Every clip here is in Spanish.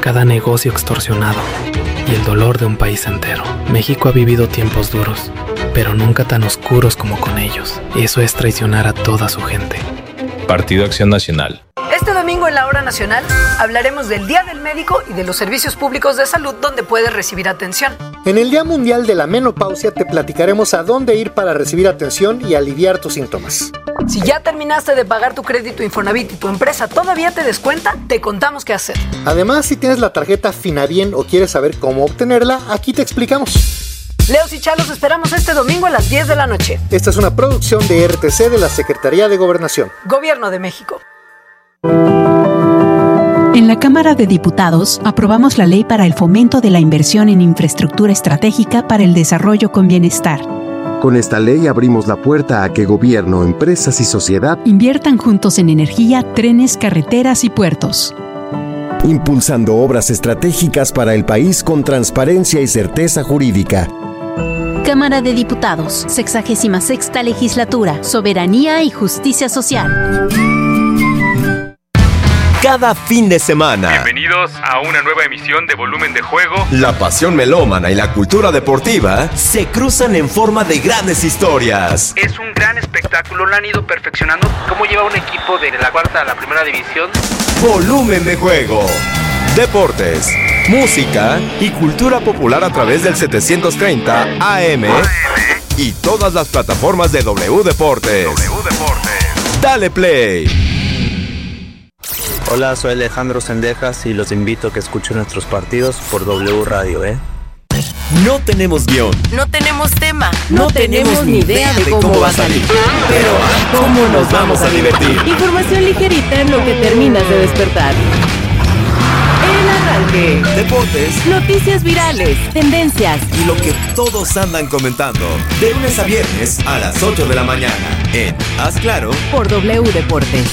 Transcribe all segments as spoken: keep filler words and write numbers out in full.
cada negocio extorsionado y el dolor de un país entero. México ha vivido tiempos duros, pero nunca tan oscuros como con ellos. Eso es traicionar a toda su gente. Partido Acción Nacional. Este domingo en la Hora Nacional hablaremos del Día del Médico y de los servicios públicos de salud donde puedes recibir atención. En el Día Mundial de la Menopausia te platicaremos a dónde ir para recibir atención y aliviar tus síntomas. Si ya terminaste de pagar tu crédito Infonavit y tu empresa todavía te descuenta, te contamos qué hacer. Además, si tienes la tarjeta Finabien o quieres saber cómo obtenerla, aquí te explicamos. Leos y Chalos esperamos este domingo a las diez de la noche. Esta es una producción de R T C de la Secretaría de Gobernación. Gobierno de México. En la Cámara de Diputados aprobamos la Ley para el Fomento de la Inversión en Infraestructura Estratégica para el Desarrollo con Bienestar. Con esta ley abrimos la puerta a que gobierno, empresas y sociedad inviertan juntos en energía, trenes, carreteras y puertos, impulsando obras estratégicas para el país con transparencia y certeza jurídica. Cámara de Diputados, sexagésima sexta Legislatura, Soberanía y Justicia Social. Cada fin de semana. Bienvenidos a una nueva emisión de Volumen de Juego. La pasión melómana y la cultura deportiva se cruzan en forma de grandes historias. Es un gran espectáculo, lo han ido perfeccionando. ¿Cómo lleva un equipo de la cuarta a la primera división? Volumen de Juego. Deportes, música y cultura popular a través del setecientos treinta A M y todas las plataformas de W Deportes. W Deportes. Dale play. Hola, soy Alejandro Sendejas y los invito a que escuchen nuestros partidos por W Radio, ¿eh? No tenemos guión. No tenemos tema. No, no tenemos ni idea de cómo, cómo va a salir. Pero ¿cómo nos vamos a divertir? Información ligerita en lo que terminas de despertar. El arranque. Deportes. Noticias virales. Tendencias. Y lo que todos andan comentando. De lunes a viernes a las ocho de la mañana. En Haz Claro. Por W Deportes.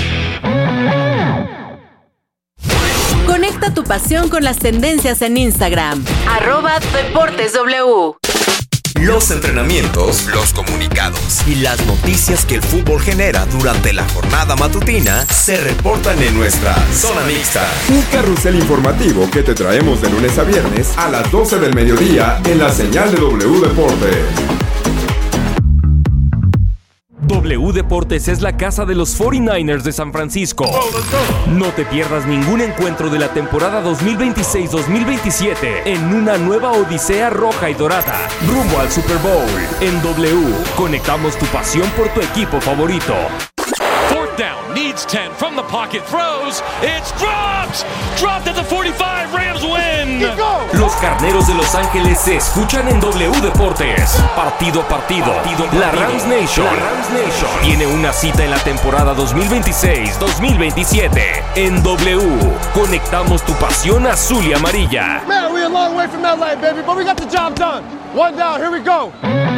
Conecta tu pasión con las tendencias en Instagram. Arroba Deportes W. Los entrenamientos, los comunicados y las noticias que el fútbol genera durante la jornada matutina se reportan en nuestra Zona Mixta. Un carrusel informativo que te traemos de lunes a viernes a las doce del mediodía en la señal de W Deportes. W Deportes es la casa de los cuarenta y nueve ers de San Francisco. No te pierdas ningún encuentro de la temporada dos mil veintiséis dos mil veintisiete en una nueva odisea roja y dorada, rumbo al Super Bowl. En W, conectamos tu pasión por tu equipo favorito. Fourth down, needs ten, from the pocket, throws, it's dropped! Dropped at the forty-five, Rams win! Los Carneros de Los Ángeles se escuchan en W Deportes. Partido a partido, partido, partido. La Rams Nation, la Rams Nation tiene una cita en la temporada dos mil veintiséis dos mil veintisiete. En W, conectamos tu pasión azul y amarilla. Man, we're a long way from L A, baby, but we got the job done. One down, here we go.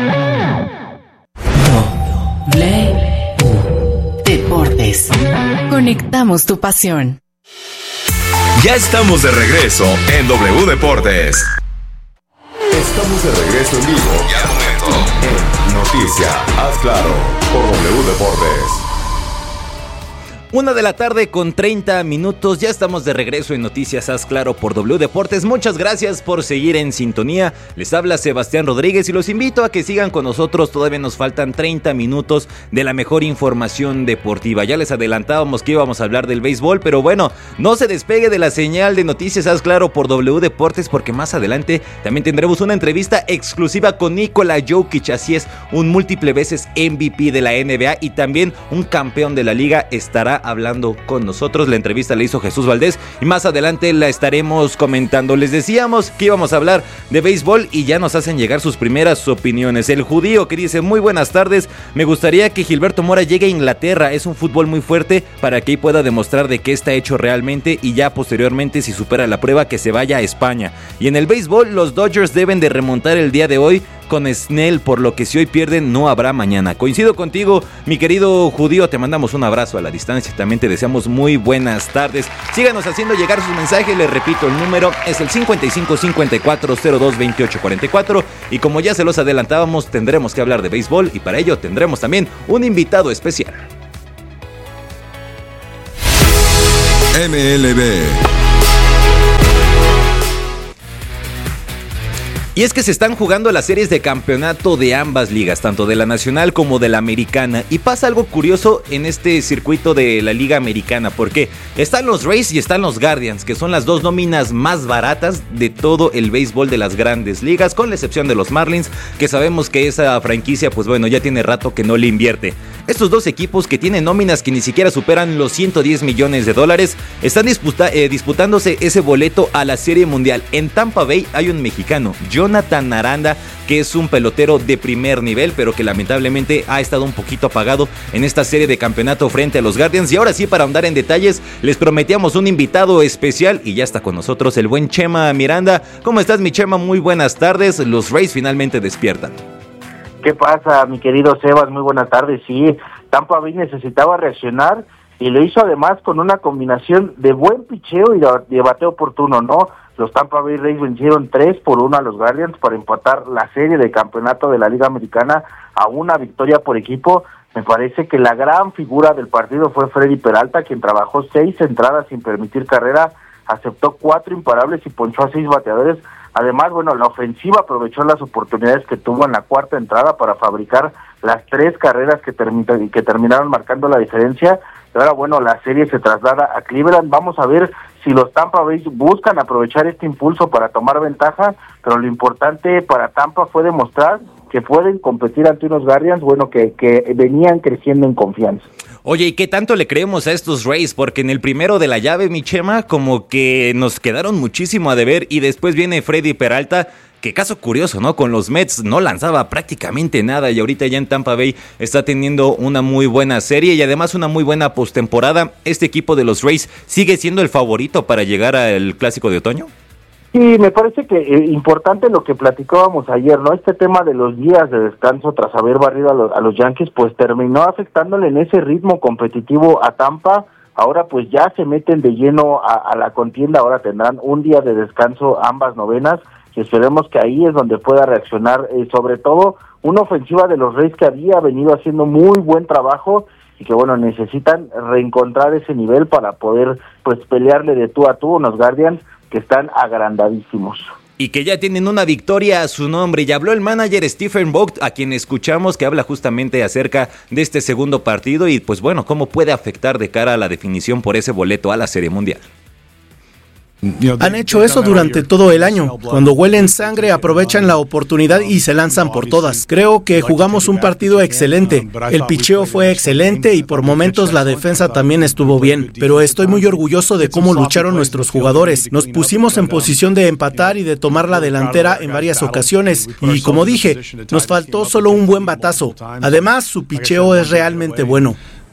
W Deportes. Conectamos tu pasión. Ya estamos de regreso en W Deportes. Estamos de regreso en vivo. Ya momento. En Noticia, Haz Claro, por W Deportes. Una de la tarde con treinta minutos, ya estamos de regreso en Noticias Haz Claro por W Deportes. Muchas gracias por seguir en sintonía. Les habla Sebastián Rodríguez y los invito a que sigan con nosotros. Todavía nos faltan treinta minutos de la mejor información deportiva. Ya les adelantábamos que íbamos a hablar del béisbol, pero bueno, no se despegue de la señal de Noticias Haz Claro por W Deportes, porque más adelante también tendremos una entrevista exclusiva con Nikola Jokic. Así es, un múltiple veces M V P de la N B A y también un campeón de la liga estará hablando con nosotros. La entrevista la hizo Jesús Valdés y más adelante la estaremos comentando. Les decíamos que íbamos a hablar de béisbol y ya nos hacen llegar sus primeras opiniones. El judío que dice: muy buenas tardes, me gustaría que Gilberto Mora llegue a Inglaterra, es un fútbol muy fuerte para que ahí pueda demostrar de qué está hecho realmente y ya posteriormente, si supera la prueba, que se vaya a España. Y en el béisbol, los Dodgers deben de remontar el día de hoy con Snell, por lo que si hoy pierden no habrá mañana. Coincido contigo, mi querido judío, te mandamos un abrazo a la distancia, también te deseamos muy buenas tardes. Síganos haciendo llegar sus mensajes, les repito, el número es el cincuenta y cinco cincuenta y cuatro cero dos veintiocho cuarenta y cuatro y como ya se los adelantábamos, tendremos que hablar de béisbol y para ello tendremos también un invitado especial. M L B Y es que se están jugando las series de campeonato de ambas ligas, tanto de la nacional como de la americana. Y pasa algo curioso en este circuito de la liga americana, porque están los Rays y están los Guardians, que son las dos nóminas más baratas de todo el béisbol de las grandes ligas, con la excepción de los Marlins, que sabemos que esa franquicia, pues bueno, ya tiene rato que no le invierte. Estos dos equipos, que tienen nóminas que ni siquiera superan los ciento diez millones de dólares, están disputa- eh, disputándose ese boleto a la Serie Mundial. En Tampa Bay hay un mexicano, Jonathan Aranda, que es un pelotero de primer nivel, pero que lamentablemente ha estado un poquito apagado en esta serie de campeonato frente a los Guardians. Y ahora sí, para ahondar en detalles, les prometíamos un invitado especial y ya está con nosotros el buen Chema Miranda. ¿Cómo estás, mi Chema? Muy buenas tardes. Los Rays finalmente despiertan. ¿Qué pasa, mi querido Sebas? Muy buenas tardes. Sí, Tampa Bay necesitaba reaccionar y lo hizo además con una combinación de buen picheo y de bateo oportuno, ¿no? Los Tampa Bay Rays vencieron tres por uno a los Guardians para empatar la serie de campeonato de la Liga Americana a una victoria por equipo. Me parece que la gran figura del partido fue Freddy Peralta, quien trabajó seis entradas sin permitir carrera, aceptó cuatro imparables y ponchó a seis bateadores. Además, bueno, la ofensiva aprovechó las oportunidades que tuvo en la cuarta entrada para fabricar las tres carreras que, termi- que terminaron marcando la diferencia. Y ahora, bueno, la serie se traslada a Cleveland. Vamos a ver si los Tampa Bay buscan aprovechar este impulso para tomar ventaja, pero lo importante para Tampa fue demostrar que pueden competir ante unos Guardians, bueno, que, que venían creciendo en confianza. Oye, ¿y qué tanto le creemos a estos Rays? Porque en el primero de la llave, mi Chema, como que nos quedaron muchísimo a deber, y después viene Freddy Peralta, que caso curioso, ¿no? Con los Mets no lanzaba prácticamente nada y ahorita ya en Tampa Bay está teniendo una muy buena serie y además una muy buena postemporada. ¿Este equipo de los Rays sigue siendo el favorito para llegar al Clásico de Otoño? Sí, me parece que eh, importante lo que platicábamos ayer, ¿no? Este tema de los días de descanso tras haber barrido a los, a los Yankees, pues terminó afectándole en ese ritmo competitivo a Tampa. Ahora pues ya se meten de lleno a, a la contienda, ahora tendrán un día de descanso ambas novenas y esperemos que ahí es donde pueda reaccionar, eh, sobre todo una ofensiva de los Rays que había venido haciendo muy buen trabajo y que bueno, necesitan reencontrar ese nivel para poder pues pelearle de tú a tú a unos Guardians que están agrandadísimos. Y que ya tienen una victoria a su nombre. Y habló el manager Stephen Vogt, a quien escuchamos, que habla justamente acerca de este segundo partido y pues bueno, cómo puede afectar de cara a la definición por ese boleto a la Serie Mundial. Han hecho eso durante todo el año. Cuando huelen sangre aprovechan la oportunidad y se lanzan por todas. Creo que jugamos un partido excelente. El picheo fue excelente y por momentos la defensa también estuvo bien. Pero estoy muy orgulloso de cómo lucharon nuestros jugadores. Nos pusimos en posición de empatar y de tomar la delantera en varias ocasiones. Y como dije, nos faltó solo un buen batazo. Además, su picheo es realmente bueno.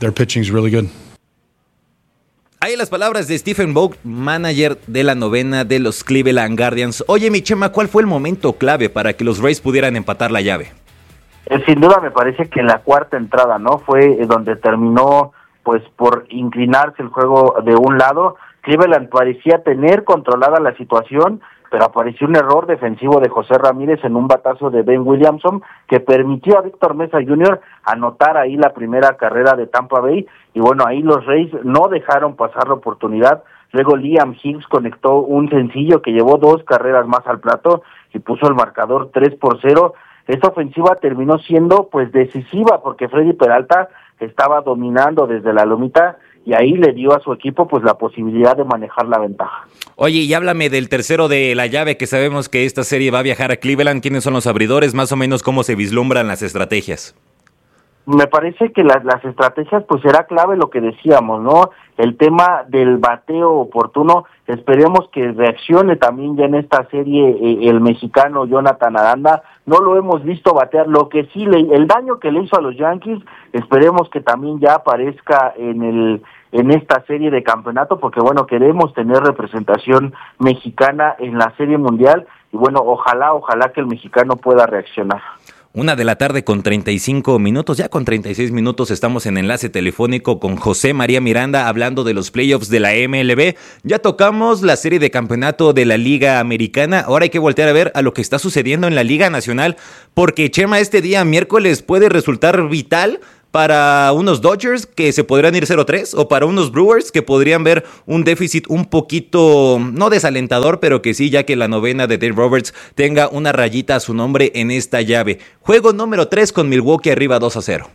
Ahí las palabras de Stephen Vogt, manager de la novena de los Cleveland Guardians. Oye, mi Chema, ¿cuál fue el momento clave para que los Rays pudieran empatar la llave? Eh, sin duda me parece que en la cuarta entrada, ¿no? Fue eh, donde terminó, pues, por inclinarse el juego de un lado. Cleveland parecía tener controlada la situación, pero apareció un error defensivo de José Ramírez en un batazo de Ben Williamson que permitió a Víctor Mesa junior anotar ahí la primera carrera de Tampa Bay y bueno, ahí los Rays no dejaron pasar la oportunidad. Luego Liam Hicks conectó un sencillo que llevó dos carreras más al plato y puso el marcador tres por cero. Esta ofensiva terminó siendo pues decisiva porque Freddy Peralta estaba dominando desde la lomita y ahí le dio a su equipo pues la posibilidad de manejar la ventaja. Oye, y háblame del tercero de la llave, que sabemos que esta serie va a viajar a Cleveland. ¿Quiénes son los abridores? Más o menos, ¿cómo se vislumbran las estrategias? Me parece que las, las estrategias, pues será clave lo que decíamos, ¿no? El tema del bateo oportuno, esperemos que reaccione también ya en esta serie eh, el mexicano Jonathan Aranda. No lo hemos visto batear, lo que sí, le, el daño que le hizo a los Yankees, esperemos que también ya aparezca en el en esta serie de campeonato, porque bueno, queremos tener representación mexicana en la Serie Mundial, y bueno, ojalá, ojalá que el mexicano pueda reaccionar. Una de la tarde con treinta y cinco minutos, ya con treinta y seis minutos estamos en enlace telefónico con José María Miranda hablando de los playoffs de la M L B. Ya tocamos la serie de campeonato de la Liga Americana, ahora hay que voltear a ver a lo que está sucediendo en la Liga Nacional, porque Chema, este día miércoles puede resultar vital para unos Dodgers que se podrían ir cero tres o para unos Brewers que podrían ver un déficit un poquito, no desalentador, pero que sí, ya que la novena de Dave Roberts tenga una rayita a su nombre en esta llave. Juego número tres con Milwaukee arriba dos a cero.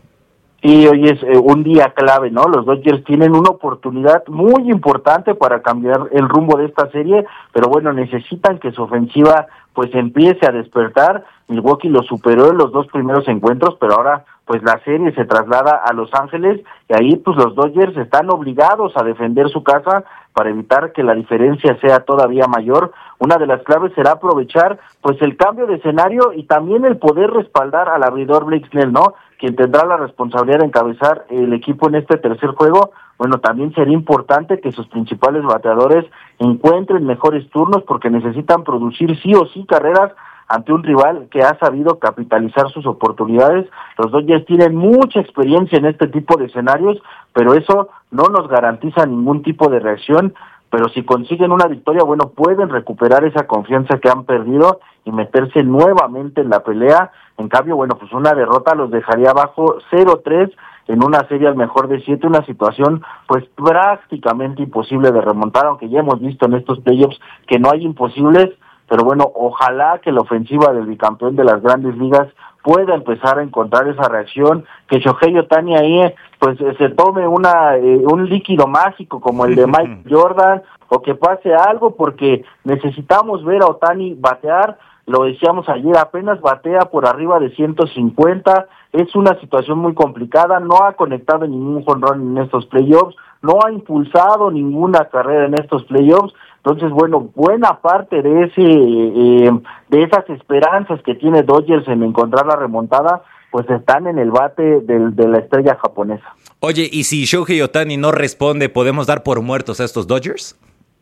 Y hoy es eh, un día clave, ¿no? Los Dodgers tienen una oportunidad muy importante para cambiar el rumbo de esta serie, pero bueno, necesitan que su ofensiva pues empiece a despertar. Milwaukee lo superó en los dos primeros encuentros, pero ahora pues la serie se traslada a Los Ángeles y ahí pues los Dodgers están obligados a defender su casa para evitar que la diferencia sea todavía mayor. Una de las claves será aprovechar pues el cambio de escenario y también el poder respaldar al abridor Blake Snell, ¿no? Quien tendrá la responsabilidad de encabezar el equipo en este tercer juego. Bueno, también sería importante que sus principales bateadores encuentren mejores turnos porque necesitan producir sí o sí carreras ante un rival que ha sabido capitalizar sus oportunidades. Los Dodgers tienen mucha experiencia en este tipo de escenarios, pero eso no nos garantiza ningún tipo de reacción. Pero si consiguen una victoria, bueno, pueden recuperar esa confianza que han perdido y meterse nuevamente en la pelea. En cambio, bueno, pues una derrota los dejaría abajo cero tres en una serie al mejor de siete, una situación pues prácticamente imposible de remontar, aunque ya hemos visto en estos playoffs que no hay imposibles, pero bueno, ojalá que la ofensiva del bicampeón de las Grandes Ligas pueda empezar a encontrar esa reacción, que Shohei Ohtani ahí pues se tome una eh, un líquido mágico como el de Mike Jordan, o que pase algo, porque necesitamos ver a Ohtani batear. Lo decíamos ayer, apenas batea por arriba de ciento cincuenta, es una situación muy complicada, no ha conectado ningún jonrón en estos playoffs, no ha impulsado ninguna carrera en estos playoffs. Entonces, bueno, buena parte de ese eh, de esas esperanzas que tiene Dodgers en encontrar la remontada, pues están en el bate del, de la estrella japonesa. Oye, ¿y si Shohei Ohtani no responde, podemos dar por muertos a estos Dodgers?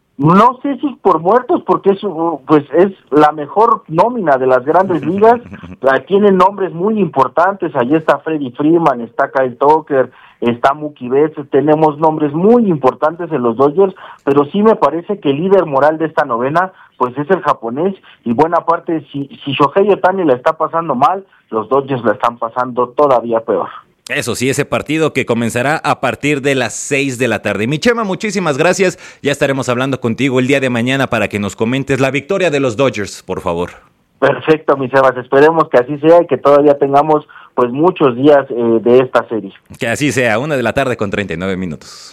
No sé si por muertos, porque es, pues es la mejor nómina de las Grandes Ligas. Tienen nombres muy importantes. Allí está Freddie Freeman, está Kyle Tucker, está Mookie Betts. Tenemos nombres muy importantes en los Dodgers, pero sí me parece que el líder moral de esta novena pues es el japonés, y buena parte, si, si Shohei Ohtani la está pasando mal, los Dodgers la están pasando todavía peor. Eso sí, ese partido que comenzará a partir de las seis de la tarde. Mi Chema, muchísimas gracias. Ya estaremos hablando contigo el día de mañana para que nos comentes la victoria de los Dodgers, por favor. Perfecto, mi Sebas. Esperemos que así sea y que todavía tengamos pues muchos días eh, de esta serie. Que así sea, una de la tarde con treinta y nueve minutos.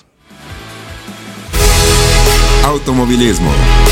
Automovilismo.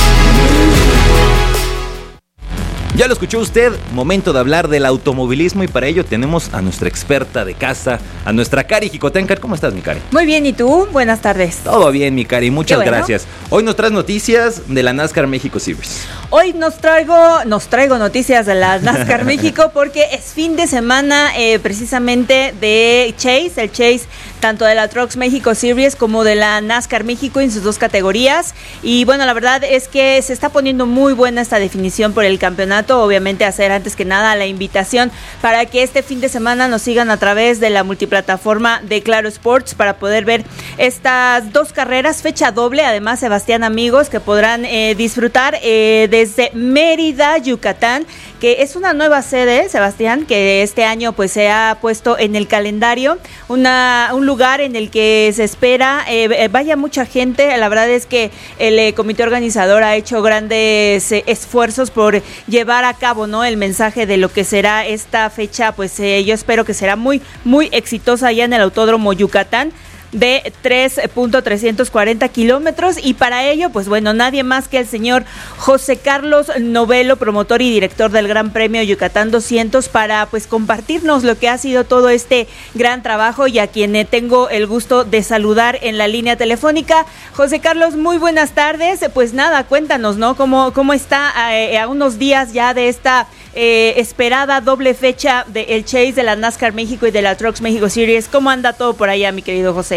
Ya lo escuchó usted, momento de hablar del automovilismo, y para ello tenemos a nuestra experta de casa, a nuestra Cari Jicotencar. ¿Cómo estás, mi Cari? Muy bien, ¿y tú? Buenas tardes. Todo bien, mi Cari, muchas bueno. gracias. Hoy nos traes noticias de la NASCAR México Series. Hoy nos traigo, nos traigo noticias de la NASCAR México porque es fin de semana eh, precisamente de Chase, el Chase tanto de la Trucks México Series como de la NASCAR México en sus dos categorías. Y bueno, la verdad es que se está poniendo muy buena esta definición por el campeonato. Obviamente hacer antes que nada la invitación para que este fin de semana nos sigan a través de la multiplataforma de Claro Sports para poder ver estas dos carreras, fecha doble, además, Sebastián, amigos, que podrán eh, disfrutar eh, desde Mérida, Yucatán, que es una nueva sede, Sebastián, que este año pues se ha puesto en el calendario, una, un lugar en el que se espera eh, vaya mucha gente. La verdad es que el eh, comité organizador ha hecho grandes eh, esfuerzos por llevar a cabo, ¿no?, el mensaje de lo que será esta fecha. Pues eh, yo espero que será muy, muy exitosa allá en el Autódromo Yucatán, de tres punto trescientos cuarenta kilómetros, y para ello, pues bueno, nadie más que el señor José Carlos Novelo, promotor y director del Gran Premio Yucatán doscientos, para pues compartirnos lo que ha sido todo este gran trabajo, y a quien eh, tengo el gusto de saludar en la línea telefónica. José Carlos, muy buenas tardes. Pues nada, cuéntanos, ¿no?, cómo, cómo está eh, a unos días ya de esta eh, esperada doble fecha del Chase, de la NASCAR México y de la Trucks México Series. ¿Cómo anda todo por allá, mi querido José?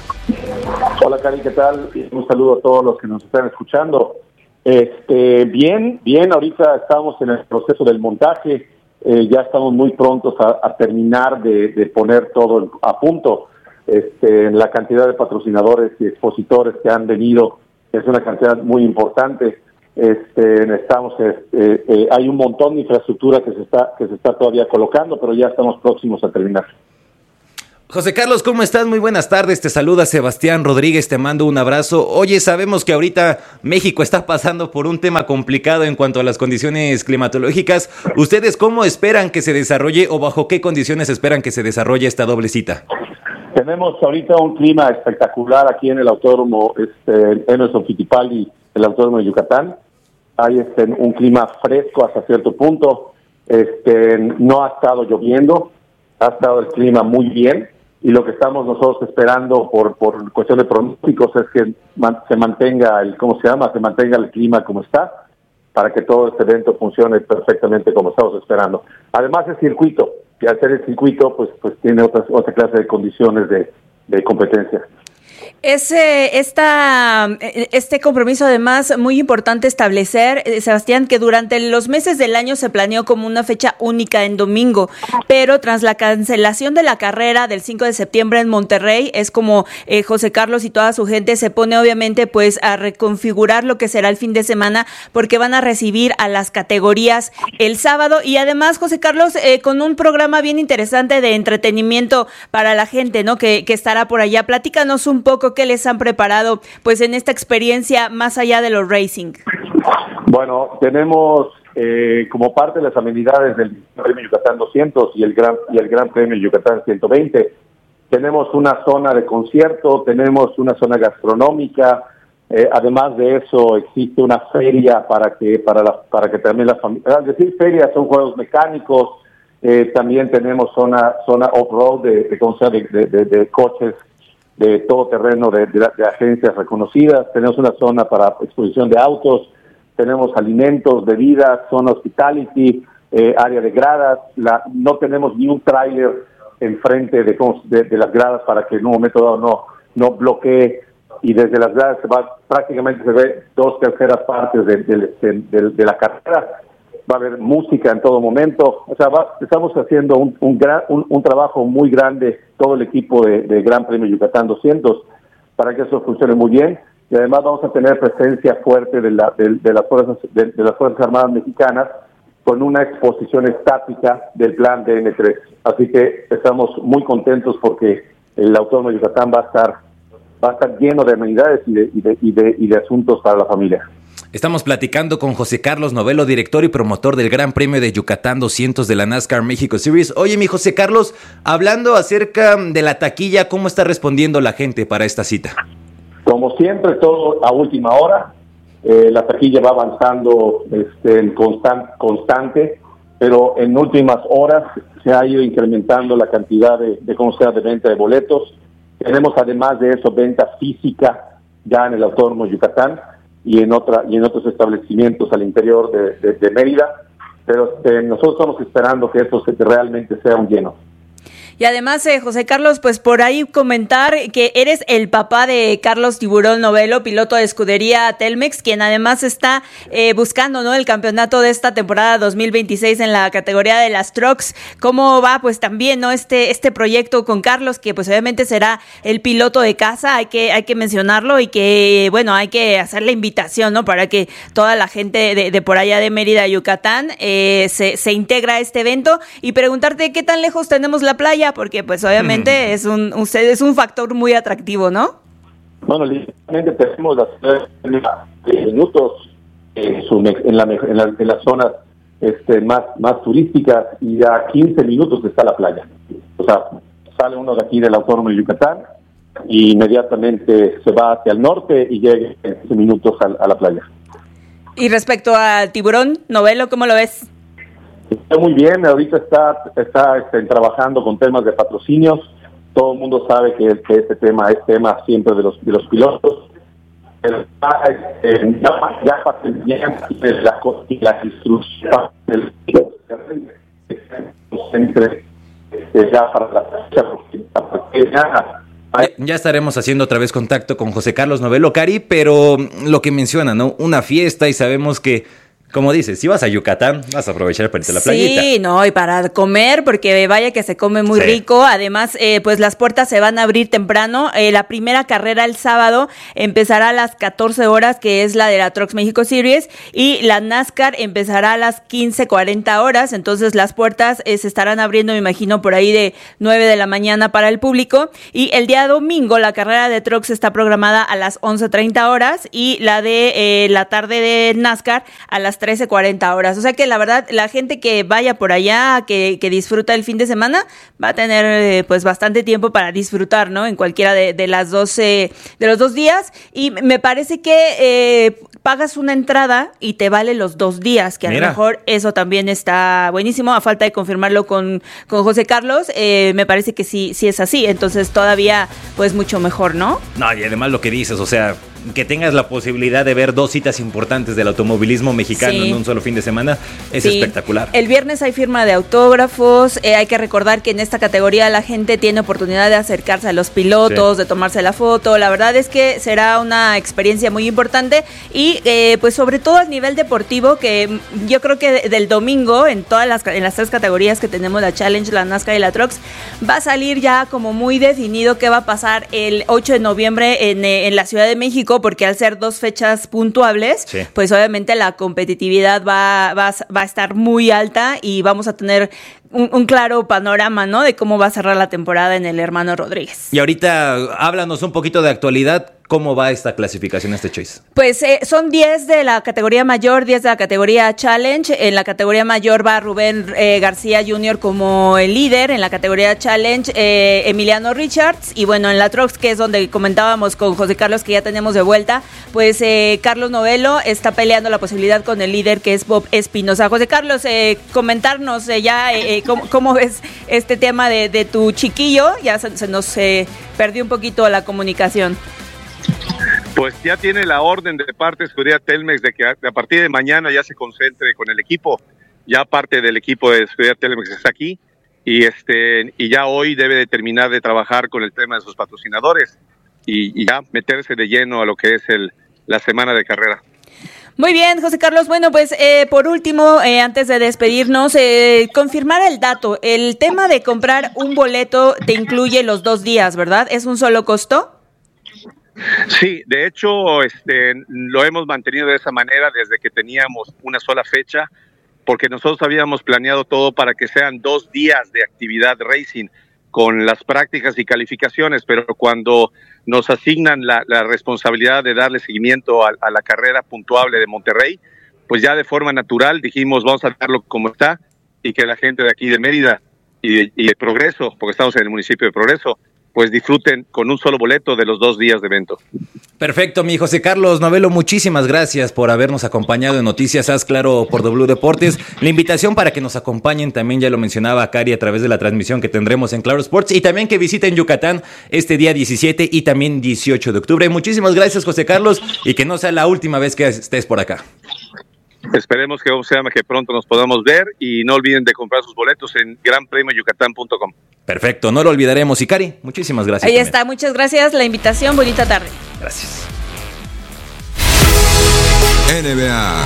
Hola, Cari, ¿qué tal? Un saludo a todos los que nos están escuchando. Este, bien, bien, ahorita estamos en el proceso del montaje, eh, ya estamos muy prontos a, a terminar de, de poner todo a punto. Este, la cantidad de patrocinadores y expositores que han venido es una cantidad muy importante. Este, necesitamos, este, eh, hay un montón de infraestructura que se está que se está todavía colocando, pero ya estamos próximos a terminar. José Carlos, ¿cómo estás? Muy buenas tardes, te saluda Sebastián Rodríguez, te mando un abrazo. Oye, sabemos que ahorita México está pasando por un tema complicado en cuanto a las condiciones climatológicas. ¿Ustedes cómo esperan que se desarrolle o bajo qué condiciones esperan que se desarrolle esta doble cita? Tenemos ahorita un clima espectacular aquí en el Autódromo este, Emerson Fittipaldi, el Autódromo de Yucatán. Hay este, un clima fresco hasta cierto punto. Este, no ha estado lloviendo, ha estado el clima muy bien. Y lo que estamos nosotros esperando por por cuestión de pronósticos es que man, se mantenga el, ¿cómo se llama? Se mantenga el clima como está, para que todo este evento funcione perfectamente como estamos esperando. Además el circuito, que al ser el circuito, pues pues tiene otras otra clase de condiciones de, de competencia. Es eh, esta, este compromiso además muy importante establecer, eh, Sebastián, que durante los meses del año se planeó como una fecha única en domingo, pero tras la cancelación de la carrera del cinco de septiembre en Monterrey, es como eh, José Carlos y toda su gente se pone obviamente pues a reconfigurar lo que será el fin de semana, porque van a recibir a las categorías el sábado y además, José Carlos, eh, con un programa bien interesante de entretenimiento para la gente, ¿no? Que, que estará por allá. Platícanos un poco qué les han preparado pues en esta experiencia más allá de los racing. Bueno, tenemos eh, como parte de las amenidades del Premio Yucatán doscientos y el Gran y el Gran Premio Yucatán ciento veinte, tenemos una zona de concierto, tenemos una zona gastronómica, eh, además de eso existe una feria para que para la, para que también las familias, al decir feria son juegos mecánicos, eh, también tenemos zona zona off-road de, de, de, de, de, de coches de todo terreno de, de, de agencias reconocidas, tenemos una zona para exposición de autos, tenemos alimentos, bebidas, zona hospitality, eh, área de gradas, la, no tenemos ni un tráiler enfrente de, de, de las gradas para que en un momento dado no, no bloquee, y desde las gradas se va, prácticamente se ve dos terceras partes de, de, de, de, de la carrera. Va a haber música en todo momento, o sea, va, estamos haciendo un un, gran, un un trabajo muy grande, todo el equipo de, de Gran Premio Yucatán doscientos, para que eso funcione muy bien, y además vamos a tener presencia fuerte de, la, de, de, las, fuerzas, de, de las Fuerzas Armadas Mexicanas, con una exposición estática del plan de eme tres, así que estamos muy contentos porque el Autódromo de Yucatán va a estar, va a estar lleno de amenidades y de, y de, y de, y de asuntos para la familia. Estamos platicando con José Carlos Novelo, director y promotor del Gran Premio de Yucatán doscientos de la NASCAR México Series. Oye, mi José Carlos, hablando acerca de la taquilla, ¿cómo está respondiendo la gente para esta cita? Como siempre, todo a última hora. Eh, la taquilla va avanzando este, en constan- constante, pero en últimas horas se ha ido incrementando la cantidad de, de cómo sea de venta de boletos. Tenemos además de eso venta física ya en el Autódromo Yucatán y en otra y en otros establecimientos al interior de, de, de Mérida, pero este, nosotros estamos esperando que esto realmente sea un lleno. Y además, eh, José Carlos, pues por ahí comentar que eres el papá de Carlos Tiburón Novelo, piloto de escudería Telmex, quien además está eh, buscando, ¿no?, el campeonato de esta temporada dos mil veintiséis en la categoría de las trucks. ¿Cómo va, pues también, no, este este proyecto con Carlos, que pues obviamente será el piloto de casa? Hay que hay que mencionarlo y que, bueno, hay que hacer la invitación, ¿no?, para que toda la gente de, de por allá de Mérida, Yucatán, eh, se, se integra a este evento y preguntarte qué tan lejos tenemos la playa, porque pues obviamente mm. es un, un es un factor muy atractivo, ¿no? Bueno, literalmente tenemos las minutos en, su, en, la, en, la, en las zonas este, más, más turísticas, y a quince minutos está la playa. O sea, sale uno de aquí del Autódromo de Yucatán y inmediatamente se va hacia el norte y llega en quince minutos a, a la playa. Y respecto al Tiburón Novelo, ¿cómo lo ves? Está muy bien, ahorita está está este, trabajando con temas de patrocinios. Todo el mundo sabe que, que este tema es tema siempre de los de los pilotos. Pero está, este, ya ya ya la la instrucción del siempre ya para la Ya estaremos haciendo otra vez contacto con José Carlos Novelo, Cari, pero lo que menciona, ¿no? Una fiesta, y sabemos que Como dices, si vas a Yucatán, vas a aprovechar para irte a la playita. Sí, no, y para comer, porque vaya que se come muy sí. rico. Además, eh, pues las puertas se van a abrir temprano. Eh, la primera carrera el sábado empezará a las catorce horas, que es la de la Trucks México Series, y la NASCAR empezará a las quince cuarenta horas. Entonces, las puertas eh, se estarán abriendo, me imagino, por ahí de nueve de la mañana para el público. Y el día domingo, la carrera de Trucks está programada a las once treinta horas y la de eh, la tarde de NASCAR a las trece cuarenta horas. O sea que la verdad, la gente que vaya por allá, que, que disfruta el fin de semana, va a tener eh, pues bastante tiempo para disfrutar, ¿no? En cualquiera de, de las doce, de los dos días. Y me parece que eh, pagas una entrada y te vale los dos días, que a Mira. lo mejor eso también está buenísimo. A falta de confirmarlo con, con José Carlos, eh, me parece que sí, sí es así. Entonces todavía pues mucho mejor, ¿no? No, y además lo que dices, o sea, que tengas la posibilidad de ver dos citas importantes del automovilismo mexicano sí. en un solo fin de semana es sí. espectacular. El viernes hay firma de autógrafos, eh, hay que recordar que en esta categoría la gente tiene oportunidad de acercarse a los pilotos, sí. de tomarse la foto. La verdad es que será una experiencia muy importante y eh, pues sobre todo a nivel deportivo, que yo creo que del domingo en todas las, en las tres categorías que tenemos, la Challenge, la NASCAR y la Trucks, va a salir ya como muy definido qué va a pasar el ocho de noviembre en, en la Ciudad de México, porque al ser dos fechas puntuables, sí. pues obviamente la competitividad va, va, va a estar muy alta y vamos a tener un, un claro panorama, ¿no? De cómo va a cerrar la temporada en el Hermano Rodríguez. Y ahorita háblanos un poquito de actualidad. ¿Cómo va esta clasificación, este Chase? Pues eh, son diez de la categoría mayor, diez de la categoría Challenge. En la categoría mayor va Rubén eh, García junior como el líder. En la categoría Challenge, eh, Emiliano Richards. Y bueno, en la Trucks, que es donde comentábamos con José Carlos, que ya tenemos de vuelta, pues eh, Carlos Novelo está peleando la posibilidad con el líder, que es Bob Espinosa. José Carlos, eh, comentarnos eh, ya eh, cómo, cómo ves este tema de, de tu chiquillo. Ya se, se nos eh, perdió un poquito la comunicación. Pues ya tiene la orden de parte de Seguridad Telmex de que a, a partir de mañana ya se concentre con el equipo. Ya parte del equipo de Seguridad Telmex está aquí y este y ya hoy debe de terminar de trabajar con el tema de sus patrocinadores y, y ya meterse de lleno a lo que es el la semana de carrera. Muy bien, José Carlos. Bueno, pues eh, por último, eh, antes de despedirnos, eh, confirmar el dato. El tema de comprar un boleto te incluye los dos días, ¿verdad? ¿Es un solo costo? Sí, de hecho, este, lo hemos mantenido de esa manera desde que teníamos una sola fecha, porque nosotros habíamos planeado todo para que sean dos días de actividad racing con las prácticas y calificaciones, pero cuando nos asignan la, la responsabilidad de darle seguimiento a, a la carrera puntuable de Monterrey, pues ya de forma natural dijimos vamos a dejarlo como está y que la gente de aquí de Mérida y de, y de Progreso, porque estamos en el municipio de Progreso, pues disfruten con un solo boleto de los dos días de evento. Perfecto, mi José Carlos Novelo, muchísimas gracias por habernos acompañado en Noticias Haz Claro por W Deportes. La invitación para que nos acompañen también, ya lo mencionaba Cari, a través de la transmisión que tendremos en Claro Sports, y también que visiten Yucatán este día diecisiete y también dieciocho de octubre. Muchísimas gracias, José Carlos, y que no sea la última vez que estés por acá. Esperemos que sea que pronto nos podamos ver y no olviden de comprar sus boletos en gran premio yucatán punto com. Perfecto, no lo olvidaremos. Y Cari, muchísimas gracias. Ahí también está, muchas gracias la invitación, bonita tarde. Gracias. N B A.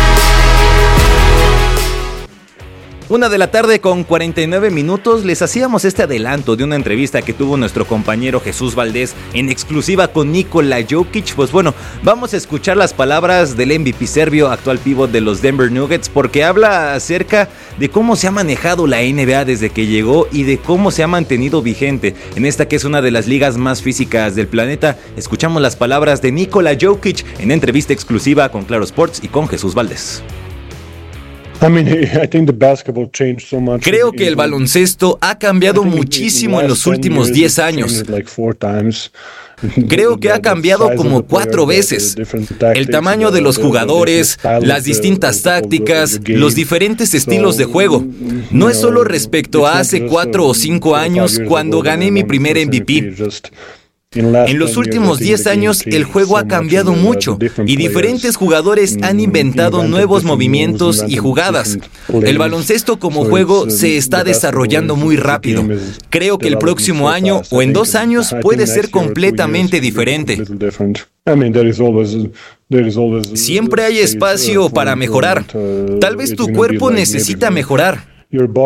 Una de la tarde con cuarenta y nueve minutos, les hacíamos este adelanto de una entrevista que tuvo nuestro compañero Jesús Valdés en exclusiva con Nikola Jokic. Pues bueno, vamos a escuchar las palabras del M V P serbio, actual pívot de los Denver Nuggets, porque habla acerca de cómo se ha manejado la N B A desde que llegó y de cómo se ha mantenido vigente en esta que es una de las ligas más físicas del planeta. Escuchamos las palabras de Nikola Jokic en entrevista exclusiva con Claro Sports y con Jesús Valdés. Creo que el baloncesto ha cambiado muchísimo en los últimos diez años. Creo que ha cambiado como cuatro veces. El tamaño de los jugadores, las distintas tácticas, los diferentes estilos de juego. No es solo respecto a hace cuatro o cinco años cuando gané mi primer M V P. En los últimos diez años el juego ha cambiado mucho y diferentes jugadores han inventado nuevos movimientos y jugadas. El baloncesto como juego se está desarrollando muy rápido. Creo que el próximo año o en dos años puede ser completamente diferente. Siempre hay espacio para mejorar. Tal vez tu cuerpo necesita mejorar.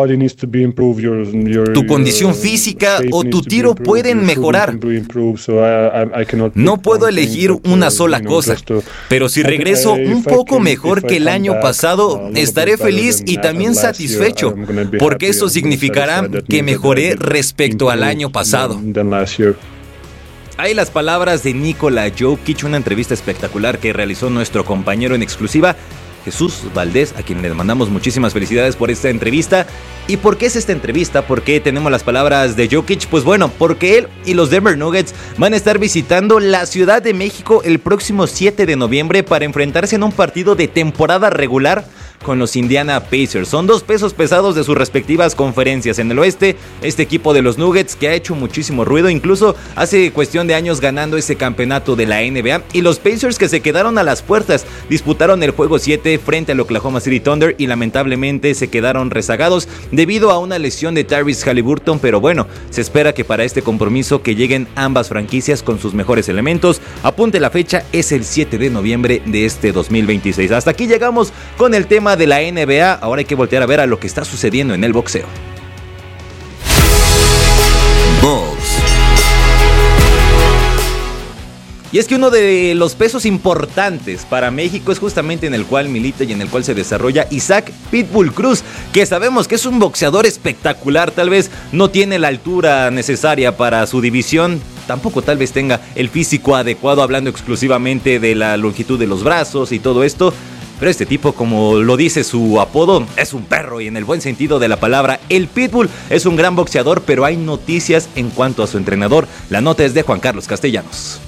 Tu condición física o tu tiro pueden mejorar. No puedo elegir una sola cosa, pero si regreso un poco mejor que el año pasado, estaré feliz y también satisfecho, porque eso significará que mejoré respecto al año pasado. Hay las palabras de Nikola Jokic, una entrevista espectacular que realizó nuestro compañero en exclusiva, Jesús Valdés, a quien le mandamos muchísimas felicidades por esta entrevista. ¿Y por qué es esta entrevista? ¿Por qué tenemos las palabras de Jokic? Pues bueno, porque él y los Denver Nuggets van a estar visitando la Ciudad de México el próximo siete de noviembre para enfrentarse en un partido de temporada regular con los Indiana Pacers. Son dos pesos pesados de sus respectivas conferencias. En el oeste, este equipo de los Nuggets que ha hecho muchísimo ruido, incluso hace cuestión de años ganando ese campeonato de la N B A, y los Pacers que se quedaron a las puertas, disputaron el juego siete frente al Oklahoma City Thunder y lamentablemente se quedaron rezagados debido a una lesión de Tyrese Haliburton, pero bueno, se espera que para este compromiso que lleguen ambas franquicias con sus mejores elementos. Apunte la fecha, es el siete de noviembre de este dos mil veintiséis. Hasta aquí llegamos con el tema de la N B A, ahora hay que voltear a ver a lo que está sucediendo en el boxeo. Box. Y es que uno de los pesos importantes para México es justamente en el cual milita y en el cual se desarrolla Isaac Pitbull Cruz, que sabemos que es un boxeador espectacular. Tal vez no tiene la altura necesaria para su división, tampoco tal vez tenga el físico adecuado, hablando exclusivamente de la longitud de los brazos y todo esto. Pero este tipo, como lo dice su apodo, es un perro y en el buen sentido de la palabra. El Pitbull es un gran boxeador, pero hay noticias en cuanto a su entrenador. La nota es de Juan Carlos Castellanos.